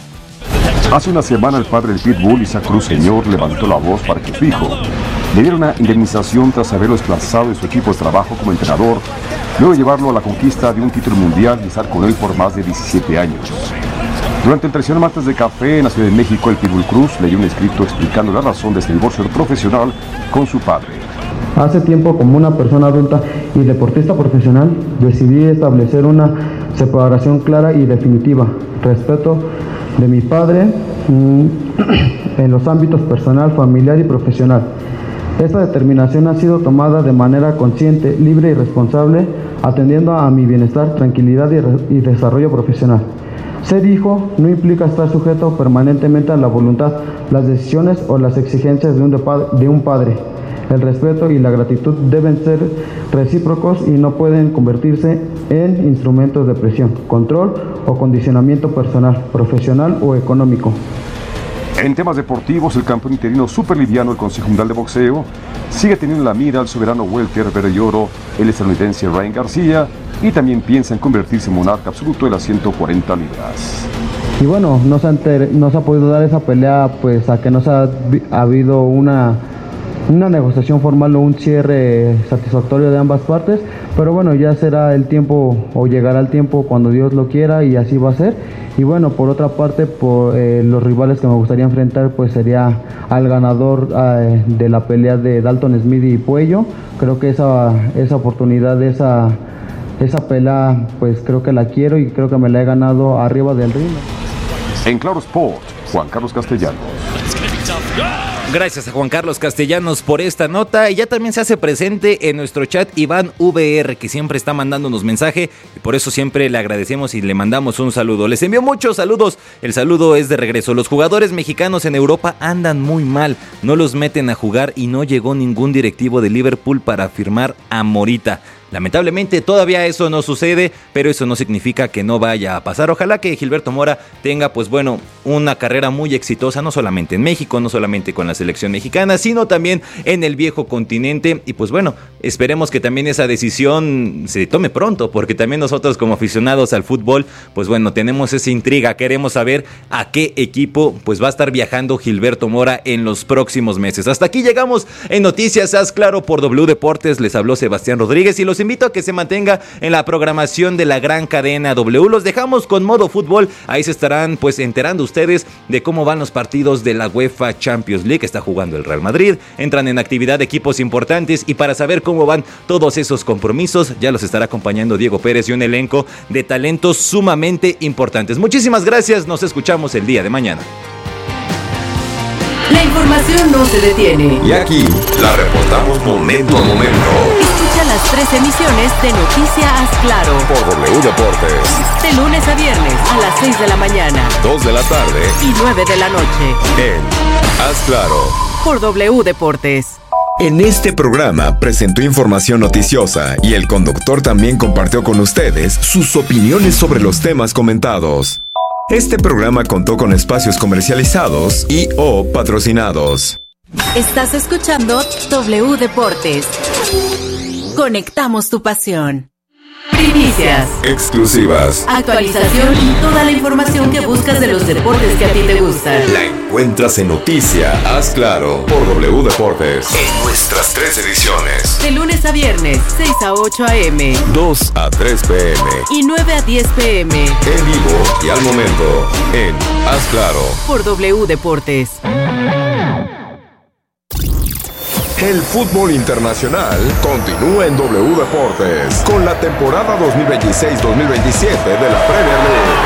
Hace una semana el padre del Pitbull, Isaac Cruz Señor, levantó la voz para que su hijo le diera una indemnización tras haberlo desplazado de su equipo de trabajo como entrenador, luego de llevarlo a la conquista de un título mundial y estar con él por más de diecisiete años. Durante el tradicional martes de café en la Ciudad de México, el Pitbull Cruz leyó un escrito explicando la razón de este divorcio profesional con su padre. Hace tiempo, como una persona adulta y deportista profesional, decidí establecer una separación clara y definitiva, respeto de mi padre mmm, en los ámbitos personal, familiar y profesional. Esta determinación ha sido tomada de manera consciente, libre y responsable, atendiendo a mi bienestar, tranquilidad y, re- y desarrollo profesional. Ser hijo no implica estar sujeto permanentemente a la voluntad, las decisiones o las exigencias de un, de, de un padre. El respeto y la gratitud deben ser recíprocos y no pueden convertirse en instrumentos de presión, control o condicionamiento personal, profesional o económico. En temas deportivos, el campeón interino superliviano del Consejo Mundial de Boxeo sigue teniendo en la mira al soberano welter verde y oro, el estadounidense Ryan García, y también piensa en convertirse en monarca absoluto de las ciento cuarenta libras. Y bueno, no se ha, enter- no se ha podido dar esa pelea pues a que no se ha, ha habido una, una negociación formal o un cierre satisfactorio de ambas partes, pero bueno, ya será el tiempo o llegará el tiempo cuando Dios lo quiera y así va a ser. Y bueno, por otra parte, por eh, los rivales que me gustaría enfrentar pues sería al ganador eh, de la pelea de Dalton Smith y Puello. Creo que esa, esa oportunidad, esa, esa pelea pues creo que la quiero y creo que me la he ganado arriba del ring. En Claro Sport, Juan Carlos Castellanos. Gracias a Juan Carlos Castellanos por esta nota, y ya también se hace presente en nuestro chat Iván V R, que siempre está mandándonos mensaje y por eso siempre le agradecemos y le mandamos un saludo. Les envío muchos saludos, el saludo es de regreso. Los jugadores mexicanos en Europa andan muy mal, no los meten a jugar y no llegó ningún directivo de Liverpool para firmar a Morita. Lamentablemente todavía eso no sucede, pero eso no significa que no vaya a pasar. Ojalá que Gilberto Mora tenga pues bueno una carrera muy exitosa, no solamente en México, no solamente con la selección mexicana, sino también en el viejo continente, y pues bueno, esperemos que también esa decisión se tome pronto, porque también nosotros como aficionados al fútbol, pues bueno, tenemos esa intriga, queremos saber a qué equipo pues va a estar viajando Gilberto Mora en los próximos meses. Hasta aquí llegamos en Noticias Haz Claro por W Deportes, les habló Sebastián Rodríguez y los invito a que se mantenga en la programación de la gran cadena W. Los dejamos con Modo Fútbol, ahí se estarán pues enterando ustedes de cómo van los partidos de la UEFA Champions League, está jugando el Real Madrid, entran en actividad equipos importantes y para saber cómo van todos esos compromisos, ya los estará acompañando Diego Pérez y un elenco de talentos sumamente importantes. Muchísimas gracias, nos escuchamos el día de mañana. La información no se detiene. Y aquí la reportamos momento a momento. Escucha las tres emisiones de Noticias Haz Claro por W Deportes. De lunes a viernes a las seis de la mañana, dos de la tarde y nueve de la noche. En Haz Claro por W Deportes. En este programa presentó información noticiosa y el conductor también compartió con ustedes sus opiniones sobre los temas comentados. Este programa contó con espacios comercializados y o patrocinados. Estás escuchando W Deportes. Conectamos tu pasión. Primicias, exclusivas, actualización y toda la información que buscas de los deportes que a ti te gustan. La encuentras en Noticia Haz Claro por W Deportes en nuestras tres ediciones. De lunes a viernes, seis a ocho a eme, dos a tres pe eme y nueve a diez pe eme. En vivo y al momento en Haz Claro por W Deportes. El fútbol internacional continúa en W Deportes con la temporada dos mil veintiséis dos mil veintisiete de la Premier League.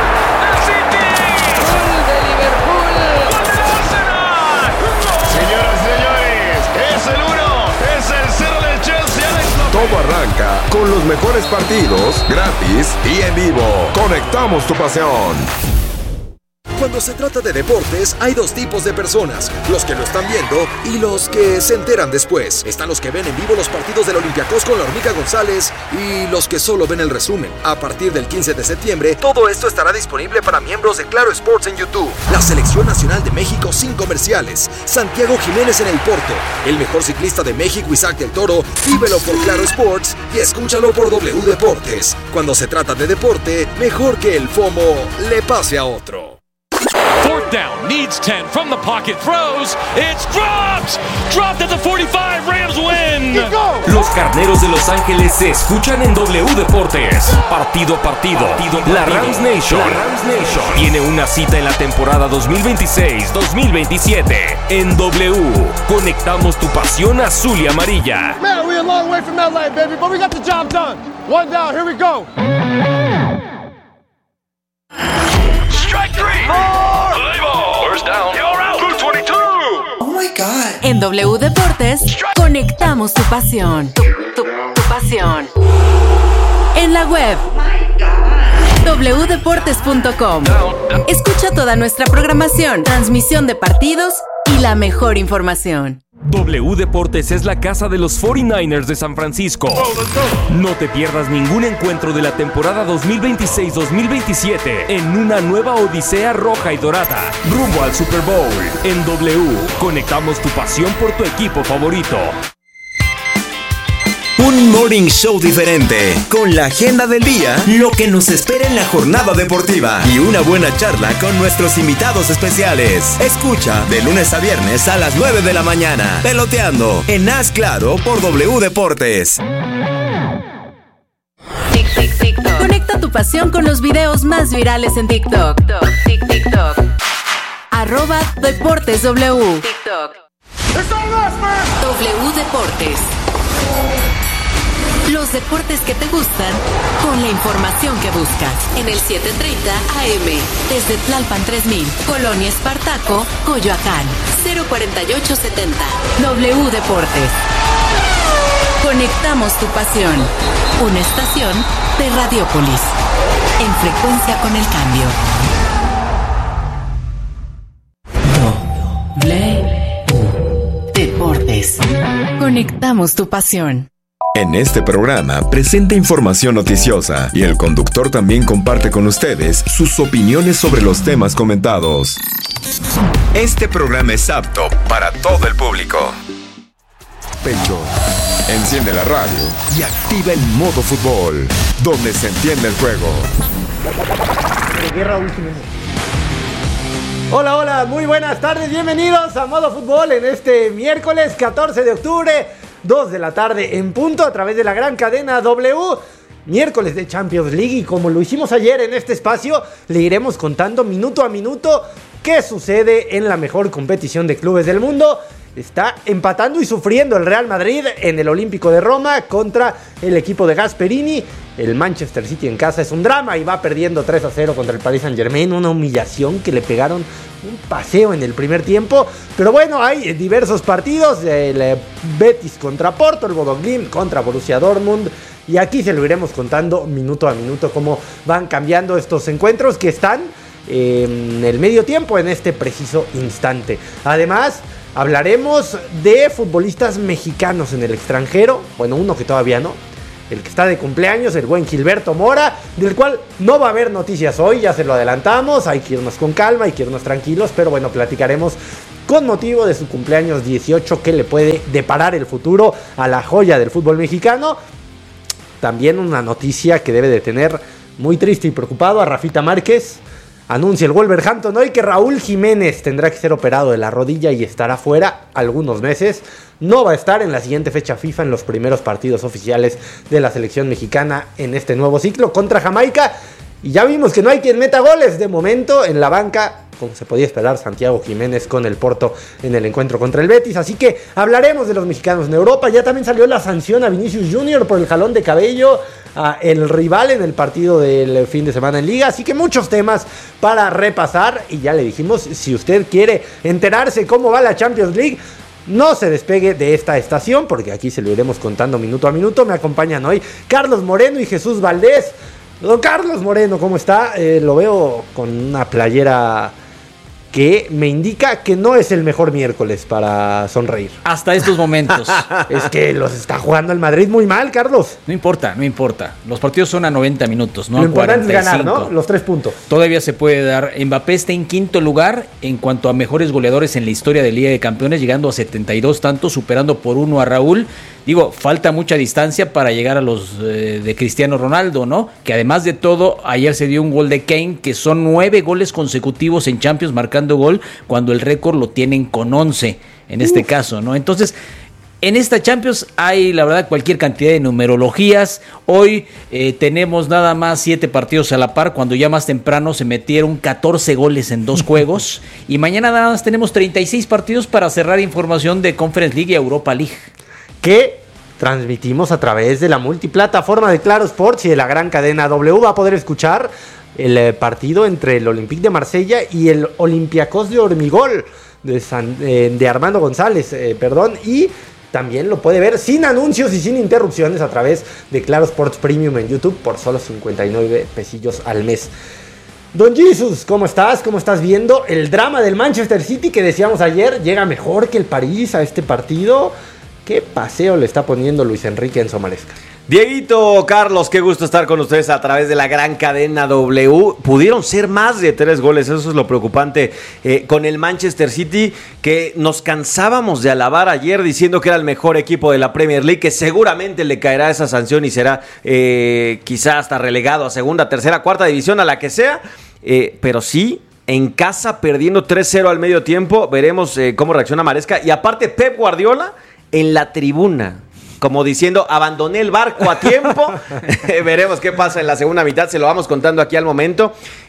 Señoras y señores, es el uno, es el cero del Chelsea. Alex López. Todo arranca con los mejores partidos, gratis y en vivo. Conectamos tu pasión. Cuando se trata de deportes, hay dos tipos de personas, los que lo están viendo y los que se enteran después. Están los que ven en vivo los partidos del Olympiacos con la Hormiga González y los que solo ven el resumen. A partir del quince de septiembre, todo esto estará disponible para miembros de Claro Sports en YouTube. La Selección Nacional de México sin comerciales. Santiago Jiménez en el Porto. El mejor ciclista de México, Isaac del Toro. Vívelo por Claro Sports y escúchalo por W Deportes. Cuando se trata de deporte, mejor que el FOMO le pase a otro. Fourth down, needs ten from the pocket, throws, it's dropped! Dropped at the forty-five, Rams win! Los Carneros de Los Ángeles se escuchan en W Deportes. Partido a partido, partido, partido. La Rams Nation, la Rams Nation tiene una cita en la temporada dos mil veintiséis dos mil veintisiete. En W, conectamos tu pasión azul y amarilla. Man, we're a long way from L A, baby, but we got the job done. One down, here we go. Strike three! Four! First down. You're out. Blue twenty-two. Oh my God. En W Deportes, conectamos tu pasión. Tu, tu, tu pasión. En la web. doble u deportes punto com. Escucha toda nuestra programación, transmisión de partidos y la mejor información. W Deportes es la casa de los cuarenta y nueve ers de San Francisco. No te pierdas ningún encuentro de la temporada dos mil veintiséis dos mil veintisiete en una nueva odisea roja y dorada, rumbo al Super Bowl. En W, conectamos tu pasión por tu equipo favorito. Un morning show diferente, con la agenda del día, lo que nos espera en la jornada deportiva y una buena charla con nuestros invitados especiales. Escucha de lunes a viernes a las nueve de la mañana, Peloteando en Haz Claro por W Deportes. Conecta tu pasión con los videos más virales en TikTok. TikTok. Arroba Deportes W. TikTok. W Deportes. Los deportes que te gustan, con la información que buscas. En el setecientos treinta A M, desde Tlalpan tres mil, Colonia Espartaco, Coyoacán, cero cuarenta y ocho setenta. W Deportes. Conectamos tu pasión. Una estación de Radiopolis. En frecuencia con el cambio. W Deportes. Conectamos tu pasión. En este programa presenta información noticiosa y el conductor también comparte con ustedes sus opiniones sobre los temas comentados. Este programa es apto para todo el público. Pecho, Enciende la radio y activa el modo fútbol, donde se entiende el juego. Hola, hola, muy buenas tardes, bienvenidos a Modo Fútbol en este miércoles catorce de octubre, dos de la tarde en punto a través de la gran cadena W. Miércoles de Champions League, y como lo hicimos ayer en este espacio, le iremos contando minuto a minuto qué sucede en la mejor competición de clubes del mundo. Está empatando y sufriendo el Real Madrid en el Olímpico de Roma contra el equipo de Gasperini. El Manchester City en casa es un drama y va perdiendo tres a cero contra el Paris Saint-Germain. Una humillación que le pegaron un paseo en el primer tiempo. Pero bueno, hay diversos partidos. El Betis contra Porto, el Bodo Glimt contra Borussia Dortmund. Y aquí se lo iremos contando minuto a minuto cómo van cambiando estos encuentros que están en el medio tiempo en este preciso instante. Además, hablaremos de futbolistas mexicanos en el extranjero. Bueno, uno que todavía no. El que está de cumpleaños, el buen Gilberto Mora, del cual no va a haber noticias hoy, ya se lo adelantamos. Hay que irnos con calma, hay que irnos tranquilos, pero bueno, platicaremos con motivo de su cumpleaños dieciocho qué le puede deparar el futuro a la joya del fútbol mexicano. También una noticia que debe de tener muy triste y preocupado a Rafita Márquez. Anuncia el Wolverhampton hoy que Raúl Jiménez tendrá que ser operado de la rodilla y estará fuera algunos meses. No va a estar en la siguiente fecha FIFA en los primeros partidos oficiales de la selección mexicana en este nuevo ciclo contra Jamaica. Y ya vimos que no hay quien meta goles de momento en la banca, como se podía esperar, Santiago Jiménez con el Porto en el encuentro contra el Betis. Así que hablaremos de los mexicanos en Europa. Ya también salió la sanción a Vinicius Junior por el jalón de cabello a el rival en el partido del fin de semana en Liga. Así que muchos temas para repasar. Y ya le dijimos, si usted quiere enterarse cómo va la Champions League, no se despegue de esta estación, porque aquí se lo iremos contando minuto a minuto. Me acompañan hoy Carlos Moreno y Jesús Valdés. Don Carlos Moreno, ¿cómo está? Eh, lo veo con una playera que me indica que no es el mejor miércoles para sonreír. Hasta estos momentos. Es que los está jugando el Madrid muy mal, Carlos. No importa, no importa. Los partidos son a noventa minutos, no Lo a cuarenta y cinco. Importante es ganar, ¿no? Los tres puntos. Todavía se puede dar. Mbappé está en quinto lugar en cuanto a mejores goleadores en la historia de Liga de Campeones, llegando a setenta y dos tantos, superando por uno a Raúl. Digo, falta mucha distancia para llegar a los eh, de Cristiano Ronaldo, ¿no? Que además de todo, ayer se dio un gol de Kane, que son nueve goles consecutivos en Champions marcando gol, cuando el récord lo tienen con once, en este Uf. caso, ¿no? Entonces, en esta Champions hay, la verdad, cualquier cantidad de numerologías. Hoy eh, tenemos nada más siete partidos a la par, cuando ya más temprano se metieron catorce goles en dos juegos. Y mañana nada más tenemos treinta y seis partidos para cerrar información de Conference League y Europa League, que transmitimos a través de la multiplataforma de Claro Sports y de la gran cadena W. Va a poder escuchar el eh, partido entre el Olympique de Marsella y el Olympiacos de Hormigol de, San, eh, de Armando González, eh, perdón, y también lo puede ver sin anuncios y sin interrupciones a través de Claro Sports Premium en YouTube por solo cincuenta y nueve pesillos al mes. Don Jesus, ¿cómo estás? ¿Cómo estás viendo el drama del Manchester City que decíamos ayer? Llega mejor que el París a este partido. ¿Qué paseo le está poniendo Luis Enrique Enzo Maresca? Dieguito, Carlos, qué gusto estar con ustedes a través de la gran cadena W. Pudieron ser más de tres goles, eso es lo preocupante eh, con el Manchester City, que nos cansábamos de alabar ayer diciendo que era el mejor equipo de la Premier League, que seguramente le caerá esa sanción y será eh, quizá hasta relegado a segunda, tercera, cuarta división, a la que sea, eh, pero sí, en casa perdiendo tres cero al medio tiempo. Veremos eh, cómo reacciona Maresca, y aparte Pep Guardiola en la tribuna, como diciendo, abandoné el barco a tiempo. Veremos qué pasa en la segunda mitad, se lo vamos contando aquí al momento.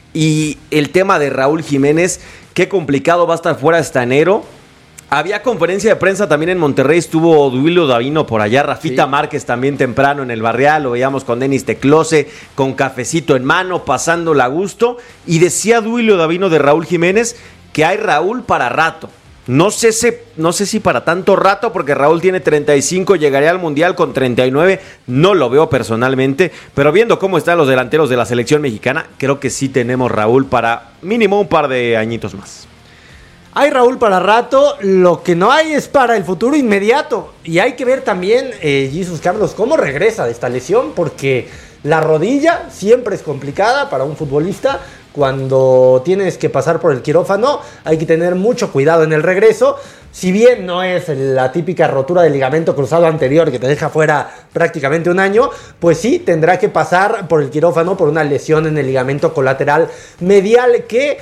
Y el tema de Raúl Jiménez, qué complicado, va a estar fuera hasta enero. Había conferencia de prensa también en Monterrey, estuvo Duilio Davino por allá, Rafita sí. Márquez también temprano en el Barrial, lo veíamos con Denis Teclose, con cafecito en mano, pasándola a gusto. Y decía Duilio Davino de Raúl Jiménez que hay Raúl para rato. No sé, si, no sé si para tanto rato, porque Raúl tiene treinta y cinco, llegaría al Mundial con treinta y nueve, no lo veo personalmente, pero viendo cómo están los delanteros de la selección mexicana, creo que sí tenemos Raúl para mínimo un par de añitos más. Hay Raúl para rato, lo que no hay es para el futuro inmediato, y hay que ver también, eh, Jesús Carlos, cómo regresa de esta lesión, porque la rodilla siempre es complicada para un futbolista. Cuando tienes que pasar por el quirófano hay que tener mucho cuidado en el regreso. Si bien no es la típica rotura de ligamento cruzado anterior que te deja fuera prácticamente un año, pues sí tendrá que pasar por el quirófano por una lesión en el ligamento colateral medial que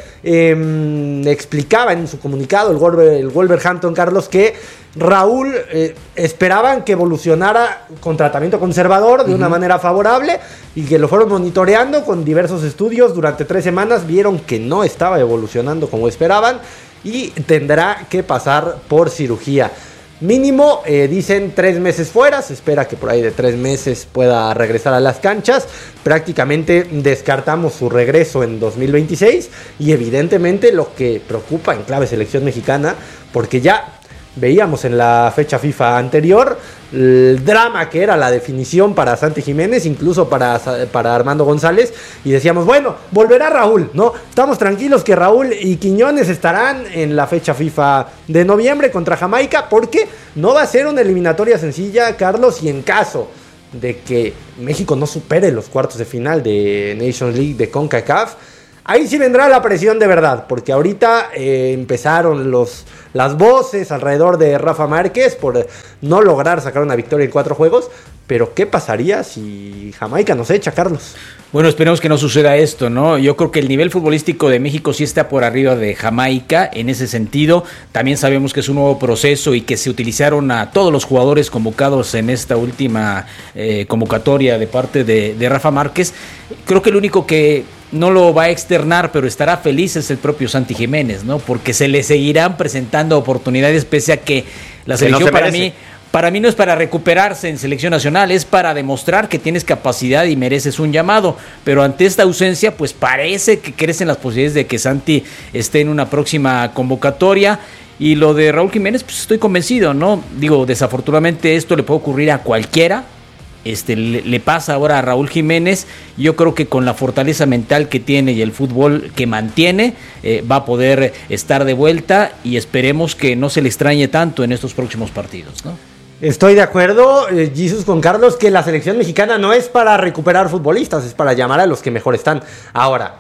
eh, explicaba en su comunicado el, Wolver, el Wolverhampton, Carlos, que Raúl eh, esperaban que evolucionara con tratamiento conservador de uh-huh. una manera favorable y que lo fueron monitoreando con diversos estudios durante tres semanas, vieron que no estaba evolucionando como esperaban y tendrá que pasar por cirugía. Mínimo, eh, dicen tres meses fuera, se espera que por ahí de tres meses pueda regresar a las canchas. Prácticamente descartamos su regreso en dos mil veintiséis y evidentemente lo que preocupa en clave selección mexicana, porque ya veíamos en la fecha FIFA anterior el drama que era la definición para Santi Jiménez, incluso para, para Armando González, y decíamos, bueno, volverá Raúl, ¿no? Estamos tranquilos que Raúl y Quiñones estarán en la fecha FIFA de noviembre contra Jamaica, porque no va a ser una eliminatoria sencilla, Carlos, y en caso de que México no supere los cuartos de final de Nations League de CONCACAF, ahí sí vendrá la presión de verdad, porque ahorita eh, empezaron los, las voces alrededor de Rafa Márquez por no lograr sacar una victoria en cuatro juegos, pero ¿qué pasaría si Jamaica nos echa, Carlos? Bueno, esperemos que no suceda esto, ¿no? Yo creo que el nivel futbolístico de México sí está por arriba de Jamaica en ese sentido. También sabemos que es un nuevo proceso y que se utilizaron a todos los jugadores convocados en esta última eh, convocatoria de parte de, de Rafa Márquez. Creo que el único que no lo va a externar, pero estará feliz es el propio Santi Jiménez, ¿no? Porque se le seguirán presentando oportunidades, pese a que la selección no para mí... Para mí no es para recuperarse en selección nacional, es para demostrar que tienes capacidad y mereces un llamado. Pero ante esta ausencia, pues parece que crecen las posibilidades de que Santi esté en una próxima convocatoria. Y lo de Raúl Jiménez, pues estoy convencido, ¿no? Digo, desafortunadamente esto le puede ocurrir a cualquiera. Este, le, le pasa ahora a Raúl Jiménez. Yo creo que con la fortaleza mental que tiene y el fútbol que mantiene, eh, va a poder estar de vuelta y esperemos que no se le extrañe tanto en estos próximos partidos, ¿no? Estoy de acuerdo, eh, Jesús, con Carlos, que la selección mexicana no es para recuperar futbolistas, es para llamar a los que mejor están. Ahora,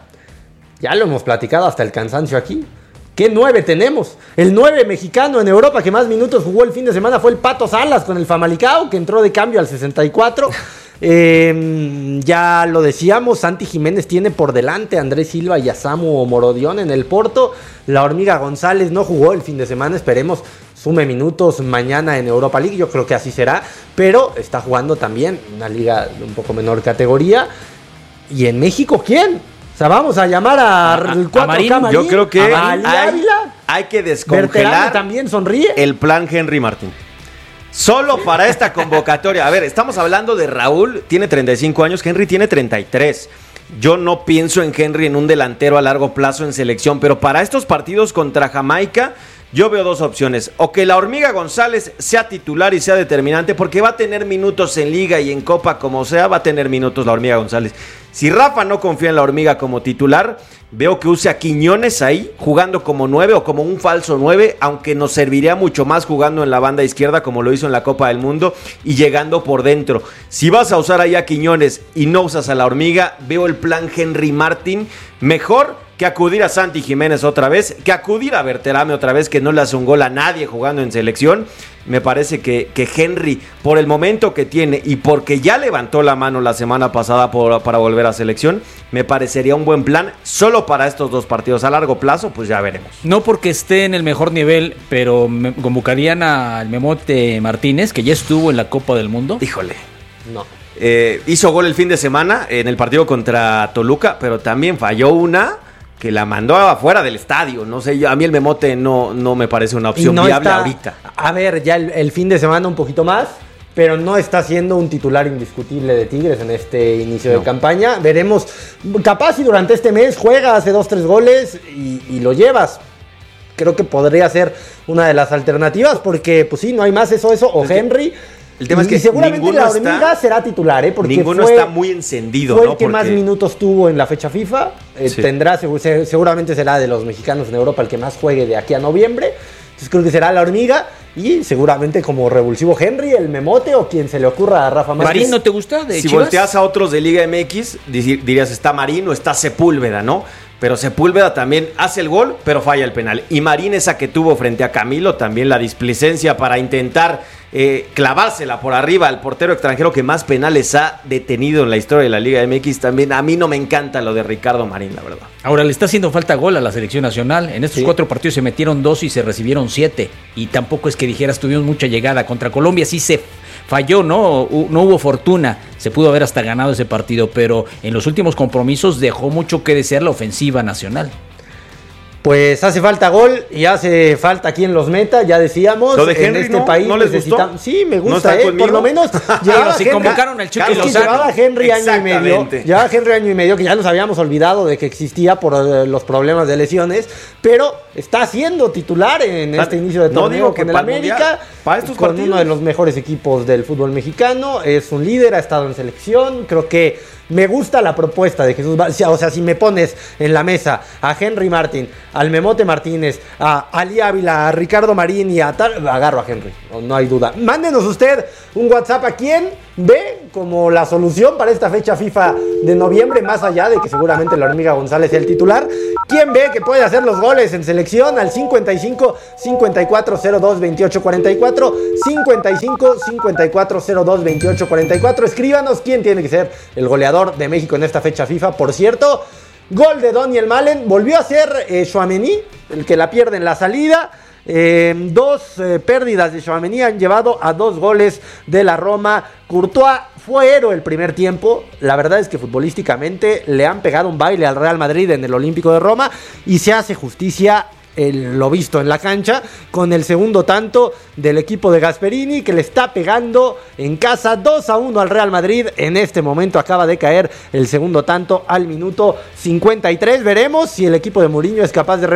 ya lo hemos platicado hasta el cansancio aquí. ¿Qué nueve tenemos? El nueve mexicano en Europa que más minutos jugó el fin de semana fue el Pato Salas con el Famalicao, que entró de cambio al sesenta y cuatro. Eh, ya lo decíamos, Santi Jiménez tiene por delante a Andrés Silva y a Samu Morodión en el Porto. La Hormiga González no jugó el fin de semana, esperemos sume minutos mañana en Europa League, yo creo que así será, pero está jugando también una liga de un poco menor categoría. ¿Y en México quién? O sea, vamos a llamar a, a, el cuatro K Marín, yo creo que a hay, hay que descongelar también sonríe. El plan Henry Martín. Solo para esta convocatoria. A ver, estamos hablando de Raúl, tiene treinta y cinco años, Henry tiene treinta y tres. Yo no pienso en Henry en un delantero a largo plazo en selección, pero para estos partidos contra Jamaica, yo veo dos opciones. O que la Hormiga González sea titular y sea determinante, porque va a tener minutos en Liga y en Copa, como sea, va a tener minutos la Hormiga González. Si Rafa no confía en la Hormiga como titular, veo que use a Quiñones ahí, jugando como nueve o como un falso nueve, aunque nos serviría mucho más jugando en la banda izquierda, como lo hizo en la Copa del Mundo, y llegando por dentro. Si vas a usar ahí a Quiñones y no usas a la Hormiga, veo el plan Henry Martín mejor que acudir a Santi Jiménez otra vez, que acudir a Berterame otra vez, que no le hace un gol a nadie jugando en selección. Me parece que, que Henry, por el momento que tiene y porque ya levantó la mano la semana pasada por, para volver a selección, me parecería un buen plan solo para estos dos partidos. A largo plazo, pues ya veremos. No porque esté en el mejor nivel, pero me convocarían al Memote Martínez, que ya estuvo en la Copa del Mundo. Híjole. No. Eh, hizo gol el fin de semana en el partido contra Toluca, pero también falló una que la mandó afuera del estadio. No sé, yo, a mí el Memote no, no me parece una opción no viable está, ahorita. A ver, ya el, el fin de semana un poquito más, pero no está siendo un titular indiscutible de Tigres en este inicio no. de campaña. Veremos, capaz si durante este mes juega, hace dos, tres goles y, y lo llevas. Creo que podría ser una de las alternativas, porque pues sí, no hay más eso, eso, o Henry. El tema y, es que y seguramente la Hormiga está, será titular, ¿eh? Porque ninguno fue, está muy encendido. Fue ¿no? el que Porque... más minutos tuvo en la fecha FIFA. Eh, sí. Tendrá, seguramente será de los mexicanos en Europa el que más juegue de aquí a noviembre. Entonces creo que será la Hormiga y seguramente como revulsivo Henry, el Memote o quien se le ocurra a Rafa Márquez. ¿Marín no te gusta? De si Chivas? volteas a otros de Liga M X, dirías está Marín o está Sepúlveda, ¿no? pero Sepúlveda también hace el gol, pero falla el penal. Y Marín, esa que tuvo frente a Camilo, también la displicencia para intentar eh, clavársela por arriba al portero extranjero que más penales ha detenido en la historia de la Liga M X. También a mí no me encanta lo de Ricardo Marín, la verdad. Ahora, le está haciendo falta gol a la selección nacional. En estos Sí. cuatro partidos se metieron dos y se recibieron siete. Y tampoco es que dijeras, tuvimos mucha llegada. Contra Colombia sí se falló, ¿no? No hubo fortuna. Se pudo haber hasta ganado ese partido, pero en los últimos compromisos dejó mucho que desear la ofensiva nacional. Pues hace falta gol y hace falta quien los meta, ya decíamos. Lo de Henry, en este ¿no? país ¿No les necesitamos. gustó? Sí, me ¿No gusta, están ¿eh? conmigo? Por lo menos Pero llevaba si Henry- convocaron al Chucky es que Lozano. llevaba Henry año y medio. Exactamente. Llevaba Henry año y medio que ya nos habíamos olvidado de que existía por eh, los problemas de lesiones, pero está siendo titular en Ah, este inicio de no torneo digo que con el para el América, Mundial, para estos con partidos. uno de los mejores equipos del fútbol mexicano. Es un líder, ha estado en selección. Creo que me gusta la propuesta de Jesús. O sea, si me pones en la mesa a Henry Martín, al Memote Martínez, a Ali Ávila, a Ricardo Marín y a tal, agarro a Henry, no, no hay duda. Mándenos usted un WhatsApp a quién ve como la solución para esta fecha FIFA de noviembre, más allá de que seguramente la Hormiga González sea el titular. ¿Quién ve que puede hacer los goles en selección? Al cincuenta y cinco, cincuenta y cuatro, cero dos, veintiocho, cuarenta y cuatro, cincuenta y cinco, cincuenta y cuatro, cero dos, veintiocho, cuarenta y cuatro. Escríbanos quién tiene que ser el goleador de México en esta fecha FIFA. Por cierto, gol de Daniel Malen. Volvió a ser eh, Tchouaméni, el que la pierde en la salida. Eh, dos eh, pérdidas de Tchouaméni han llevado a dos goles de la Roma. Courtois fue héroe el primer tiempo. La verdad es que futbolísticamente le han pegado un baile al Real Madrid en el Olímpico de Roma y se hace justicia el, lo visto en la cancha con el segundo tanto del equipo de Gasperini, que le está pegando en casa dos a uno al Real Madrid. En este momento acaba de caer el segundo tanto al minuto cincuenta y tres. Veremos si el equipo de Mourinho es capaz de